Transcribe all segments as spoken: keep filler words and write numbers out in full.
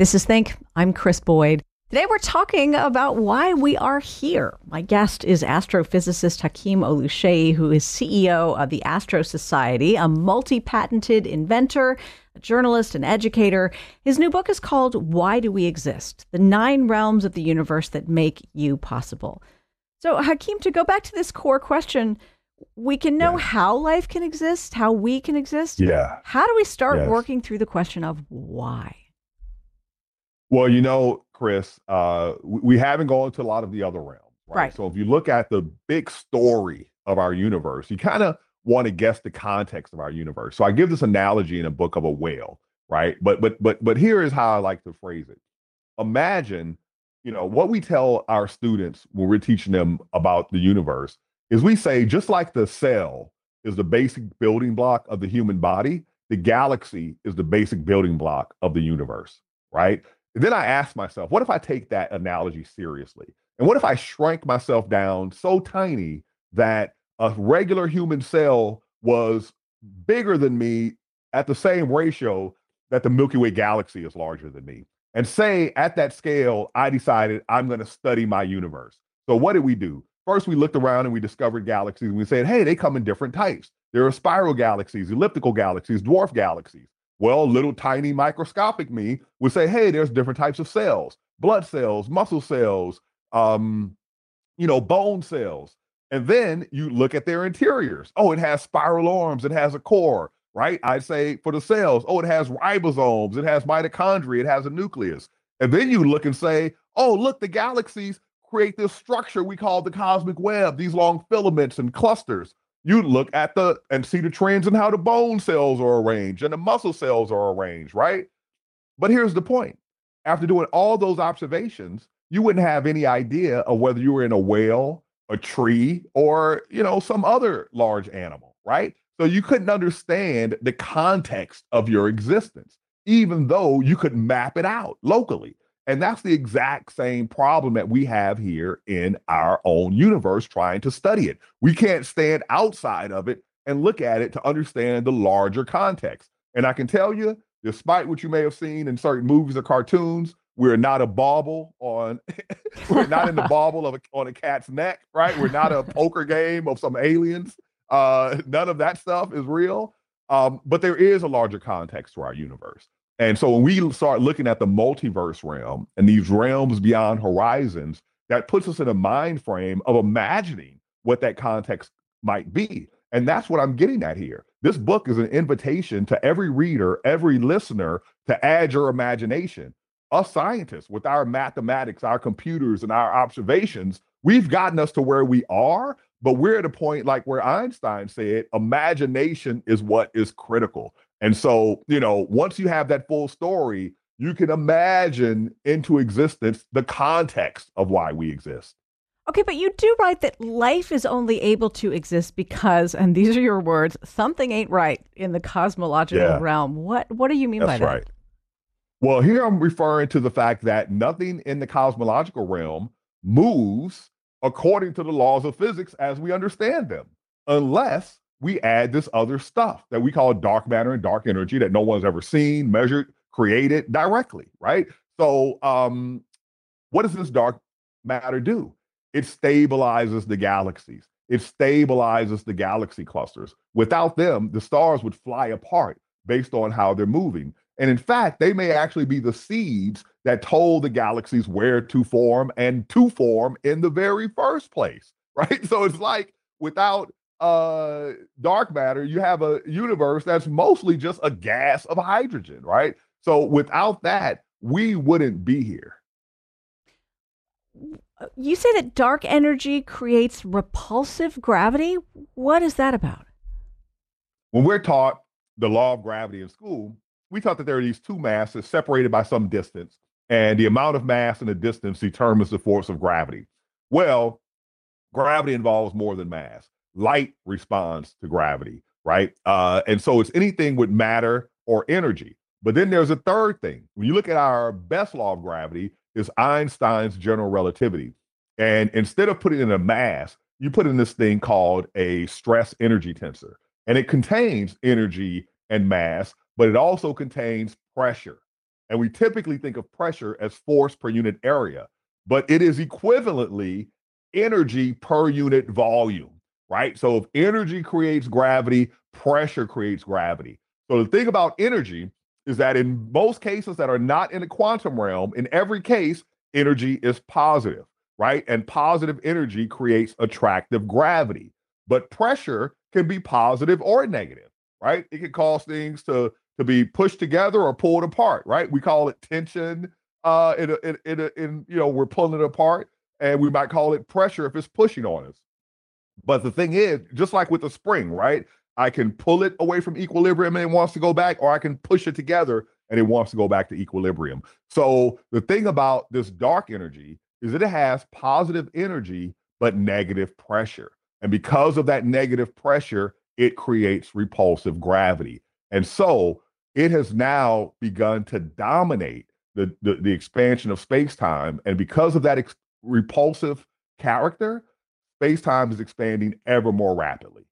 This is Think. I'm Chris Boyd. Today we're talking about why we are here. My guest is astrophysicist Hakeem Oluseyi, who is C E O of the Astro Society, a multi-patented inventor, a journalist, and educator. His new book is called Why Do We Exist? The Nine Realms of the Universe That Make You Possible. So, Hakeem, to go back to this core question, we can know Yeah. how life can exist, how we can exist. Yeah. How do we start Yes. working through the question of why? Well, you know, Chris, uh, we, we haven't gone to a lot of the other realms, right? Right. So if you look at the big story of our universe, you kind of want to guess the context of our universe. So I give this analogy in a book of a whale, right? But but but but here is how I like to phrase it. Imagine, you know, what we tell our students when we're teaching them about the universe is we say, just like the cell is the basic building block of the human body, the galaxy is the basic building block of the universe, right? And then I ask myself, what if I take that analogy seriously? And what if I shrank myself down so tiny that a regular human cell was bigger than me at the same ratio that the Milky Way galaxy is larger than me? And say at that scale, I decided I'm going to study my universe. So what did we do? First, we looked around and we discovered galaxies and we said, hey, they come in different types. There are spiral galaxies, elliptical galaxies, dwarf galaxies. Well, little tiny microscopic me would say, hey, there's different types of cells, blood cells, muscle cells, um, you know, bone cells. And then you look at their interiors. Oh, it has spiral arms, it has a core, right? I'd say for the cells, oh, it has ribosomes, it has mitochondria, it has a nucleus. And then you look and say, oh, look, the galaxies create this structure we call the cosmic web, these long filaments and clusters. You look at the and see the trends in how the bone cells are arranged and the muscle cells are arranged, right? But here's the point. After doing all those observations, you wouldn't have any idea of whether you were in a whale, a tree, or, you know, some other large animal, right? So you couldn't understand the context of your existence, even though you could map it out locally. And that's the exact same problem that we have here in our own universe trying to study it. We can't stand outside of it and look at it to understand the larger context. And I can tell you, despite what you may have seen in certain movies or cartoons, we're not a bauble on, we're not in the bauble of a, on a cat's neck, right? We're not a poker game of some aliens. Uh, none of that stuff is real. Um, but there is a larger context to our universe. And so when we start looking at the multiverse realm and these realms beyond horizons, that puts us in a mind frame of imagining what that context might be. And that's what I'm getting at here. This book is an invitation to every reader, every listener to add your imagination. Us scientists, with our mathematics, our computers, and our observations, we've gotten us to where we are, but we're at a point like where Einstein said, imagination is what is critical. And so, you know, once you have that full story, you can imagine into existence the context of why we exist. Okay, but you do write that life is only able to exist because, and these are your words, something ain't right in the cosmological Yeah. realm. What what do you mean by That's that? right. Well, here I'm referring to the fact that nothing in the cosmological realm moves according to the laws of physics as we understand them, unless we add this other stuff that we call dark matter and dark energy that no one's ever seen, measured, created directly, right? So, um, what does this dark matter do? It stabilizes the galaxies. It stabilizes the galaxy clusters. Without them, the stars would fly apart based on how they're moving. And in fact, they may actually be the seeds that told the galaxies where to form and to form in the very first place, right? So it's like without uh, dark matter, you have a universe that's mostly just a gas of hydrogen, right? So without that, we wouldn't be here. You say that dark energy creates repulsive gravity. What is that about? When we're taught the law of gravity in school, we taught that there are these two masses separated by some distance, and the amount of mass and the distance determines the force of gravity. Well, gravity involves more than mass. Light responds to gravity, right? Uh, and so it's anything with matter or energy. But then there's a third thing. When you look at our best law of gravity, is Einstein's general relativity. And instead of putting in a mass, you put in this thing called a stress energy tensor. And it contains energy and mass, but it also contains pressure. And we typically think of pressure as force per unit area, but it is equivalently energy per unit volume, right? So if energy creates gravity, pressure creates gravity. So the thing about energy is that in most cases that are not in the quantum realm, in every case, energy is positive, right? And positive energy creates attractive gravity. But pressure can be positive or negative, right? It can cause things to, to be pushed together or pulled apart, right? We call it tension. Uh, in, a, in, in, a, in you know, we're pulling it apart, and we might call it pressure if it's pushing on us. But the thing is, just like with a spring, right? I can pull it away from equilibrium and it wants to go back, or I can push it together and it wants to go back to equilibrium. So the thing about this dark energy is that it has positive energy, but negative pressure. And because of that negative pressure, it creates repulsive gravity. And so it has now begun to dominate the, the, the expansion of space time. And because of that ex- repulsive character, space time is expanding ever more rapidly.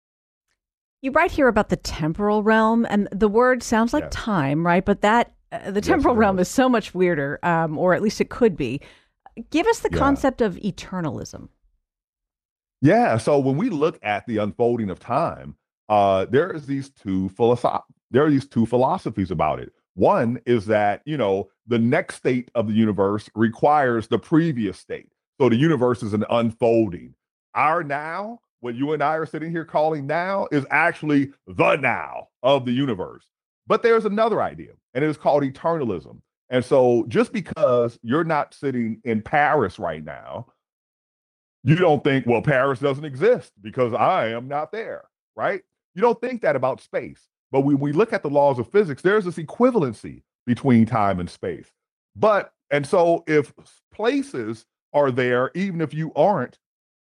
You write here about the temporal realm, and the word sounds like Yes. time, right? But that uh, the Yes, temporal it realm is. is so much weirder, um, or at least it could be. Give us the Yeah. concept of eternalism. Yeah. So when we look at the unfolding of time, uh, there is these two philosoph- there are these two philosophies about it. One is that, you know, the next state of the universe requires the previous state. So the universe is an unfolding. Our now, what you and I are sitting here calling now, is actually the now of the universe. But there's another idea, and it is called eternalism. And so just because you're not sitting in Paris right now, you don't think, well, Paris doesn't exist because I am not there, right? You don't think that about space. But when we look at the laws of physics, there's this equivalency between time and space. But, and so if places are there, even if you aren't,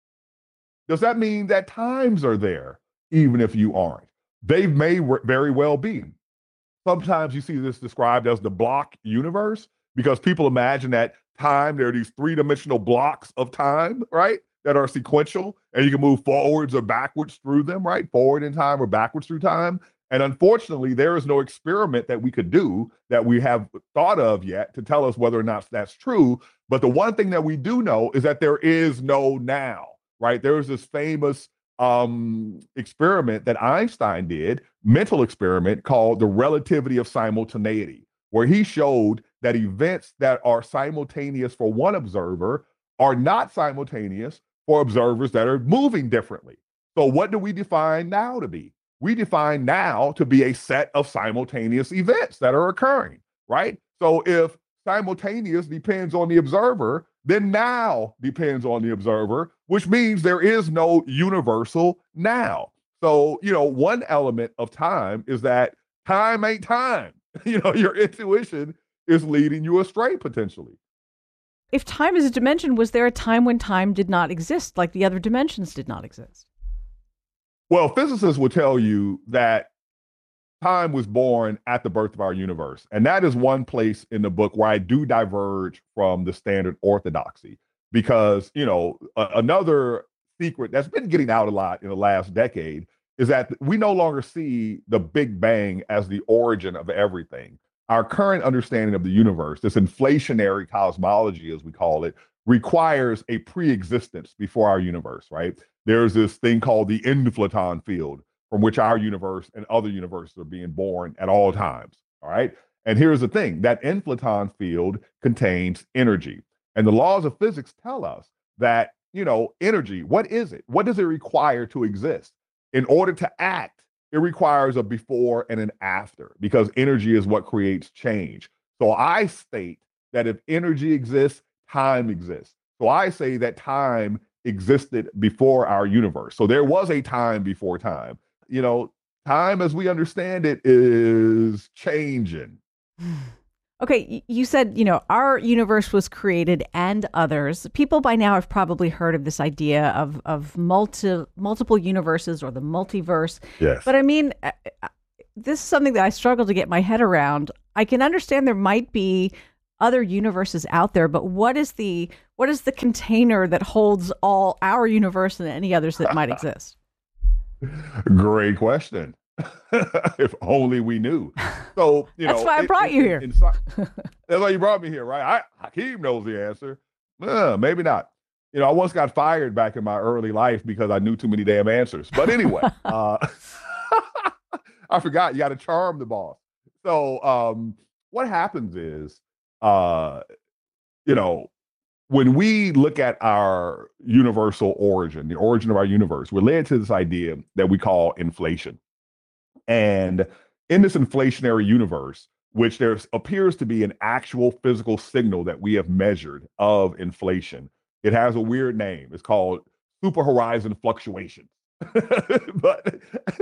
does that mean that times are there, even if you aren't? They may very well be. Sometimes you see this described as the block universe because people imagine that time, there are these three dimensional blocks of time, right? That are sequential and you can move forwards or backwards through them, right? Forward in time or backwards through time. And unfortunately, there is no experiment that we could do that we have thought of yet to tell us whether or not that's true. But the one thing that we do know is that there is no now, right? There is this famous um, experiment that Einstein did, mental experiment called the relativity of simultaneity, where he showed that events that are simultaneous for one observer are not simultaneous for observers that are moving differently. So, what do we define now to be? We define now to be a set of simultaneous events that are occurring, right? So, if simultaneous depends on the observer, then now depends on the observer, which means there is no universal now. So, you know, one element of time is that time ain't time. You know, your intuition is leading you astray potentially. If time is a dimension, was there a time when time did not exist, like the other dimensions did not exist? Well, physicists will tell you that time was born at the birth of our universe. And that is one place in the book where I do diverge from the standard orthodoxy because, you know, a- another secret that's been getting out a lot in the last decade is that we no longer see the Big Bang as the origin of everything. Our current understanding of the universe, this inflationary cosmology, as we call it, requires a pre-existence before our universe, right? There's this thing called the inflaton field, from which our universe and other universes are being born at all times. All right. And here's the thing, that inflaton field contains energy. And the laws of physics tell us that, you know, energy, what is it? What does it require to exist? In order to act, it requires a before and an after because energy is what creates change. So I state that if energy exists, time exists. So I say that time existed before our universe. So there was a time before time. You know, time as we understand it is changing. Okay, y- you said, you know, our universe was created and others. People by now have probably heard of this idea of of multi, multiple universes or the multiverse. Yes. But I mean, uh, uh, this is something that I struggle to get my head around. I can understand there might be other universes out there, but what is the what is the container that holds all our universe and any others that might exist? Great question. If only we knew. So, you That's know, why I in, brought in, you in, here. in sci- that's why you brought me here, right? I, Hakeem knows the answer. Uh, maybe not. You know, I once got fired back in my early life because I knew too many damn answers. But anyway, uh, I forgot you got to charm the boss. So, um, what happens is, uh, you know, when we look at our universal origin, the origin of our universe, we're led to this idea that we call inflation. And in this inflationary universe, which there appears to be an actual physical signal that we have measured of inflation, it has a weird name. It's called super horizon fluctuation. But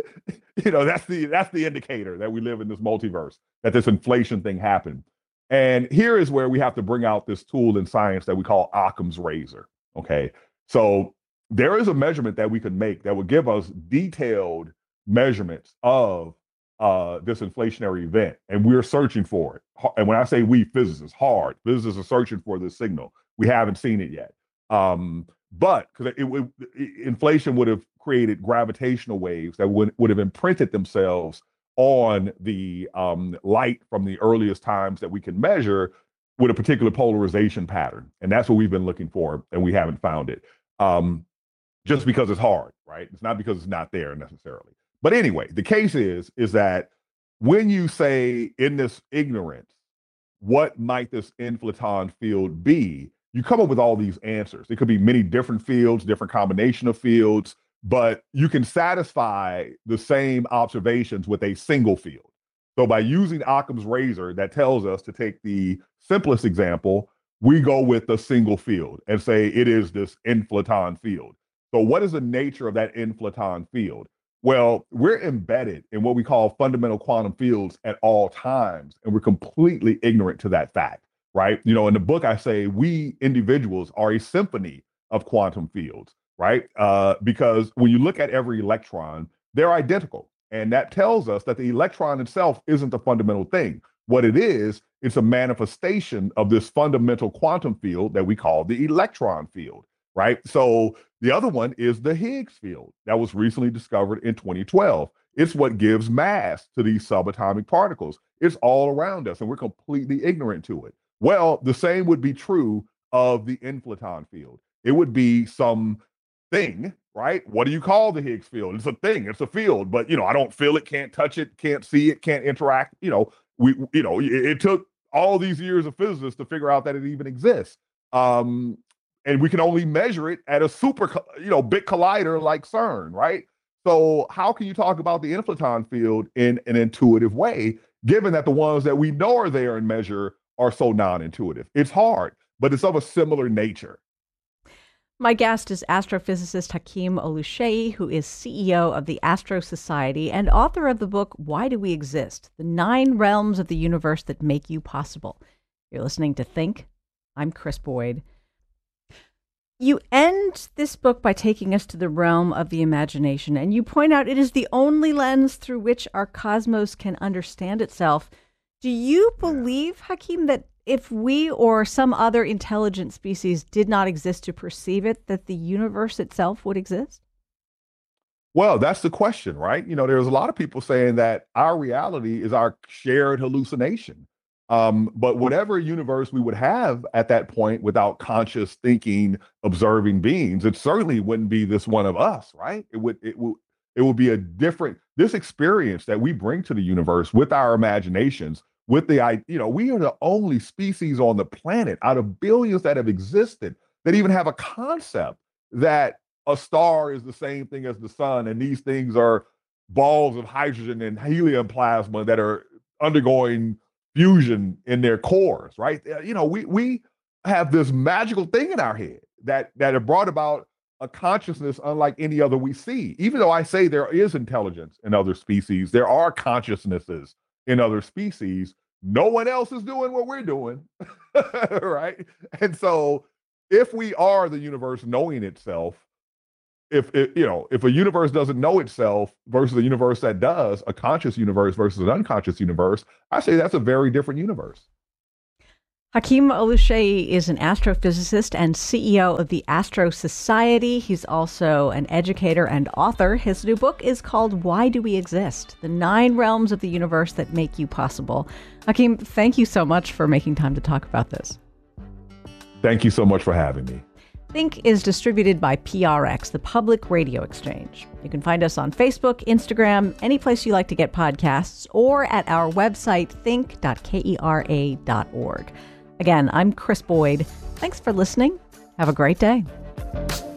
you know, that's the that's the indicator that we live in this multiverse, that this inflation thing happened. And here is where we have to bring out this tool in science that we call Occam's razor. Okay. So there is a measurement that we can make that would give us detailed measurements of uh, this inflationary event, and we're searching for it. And when I say we, physicists, hard physicists are searching for this signal. We haven't seen it yet, um, but because it, it, it, inflation would have created gravitational waves that would would have imprinted themselves on the um, light from the earliest times that we can measure with a particular polarization pattern, and that's what we've been looking for, and we haven't found it. Um, just because it's hard, right? It's not because it's not there necessarily. But anyway, the case is is that when you say in this ignorance, what might this inflaton field be? You come up with all these answers. It could be many different fields, different combination of fields, but you can satisfy the same observations with a single field. So by using Occam's razor, that tells us to take the simplest example, we go with a single field and say it is this inflaton field. So what is the nature of that inflaton field? Well, we're embedded in what we call fundamental quantum fields at all times, and we're completely ignorant to that fact, right? You know, in the book, I say we individuals are a symphony of quantum fields, right? Uh, because when you look at every electron, they're identical. And that tells us that the electron itself isn't the fundamental thing. What it is, it's a manifestation of this fundamental quantum field that we call the electron field, right? So the other one is the Higgs field that was recently discovered in twenty twelve. It's what gives mass to these subatomic particles. It's all around us, and we're completely ignorant to it. Well, the same would be true of the inflaton field. It would be some thing, right? What do you call the Higgs field? It's a thing, it's a field, but you know, I don't feel it, can't touch it, can't see it, can't interact. You know, we, you know, it, it took all these years of physicists to figure out that it even exists. Um, and we can only measure it at a super, you know, big collider like CERN, right? So how can you talk about the inflaton field in an intuitive way, given that the ones that we know are there and measure are so non-intuitive? It's hard, but it's of a similar nature. My guest is astrophysicist Hakeem Oluseyi, who is C E O of the Astro Society and author of the book, Why Do We Exist? The Nine Realms of the Universe That Make You Possible. You're listening to Think. I'm Kris Boyd. You end this book by taking us to the realm of the imagination, and you point out it is the only lens through which our cosmos can understand itself. Do you believe, Hakeem, that if we or some other intelligent species did not exist to perceive it, that the universe itself would exist? Well, that's the question, right? You know, there's a lot of people saying that our reality is our shared hallucination. Um, but whatever universe we would have at that point without conscious thinking, observing beings, it certainly wouldn't be this one of us, right? It would, it would, it would be a different, this experience that we bring to the universe with our imaginations, with the, you know, we are the only species on the planet out of billions that have existed that even have a concept that a star is the same thing as the sun, and these things are balls of hydrogen and helium plasma that are undergoing fusion in their cores, right? You know, we we have this magical thing in our head that that have brought about a consciousness unlike any other we see. Even though I say there is intelligence in other species, there are consciousnesses in other species. No one else is doing what we're doing, right? And so, if we are the universe knowing itself, if it, you know, if a universe doesn't know itself versus a universe that does, a conscious universe versus an unconscious universe, I say that's a very different universe. Hakeem Oluseyi is an astrophysicist and C E O of the Astro Society. He's also an educator and author. His new book is called Why Do We Exist? The Nine Realms of the Universe That Make You Possible. Hakeem, thank you so much for making time to talk about this. Thank you so much for having me. Think is distributed by P R X, the Public Radio Exchange. You can find us on Facebook, Instagram, any place you like to get podcasts, or at our website, think dot kera dot org. Again, I'm Chris Boyd. Thanks for listening. Have a great day.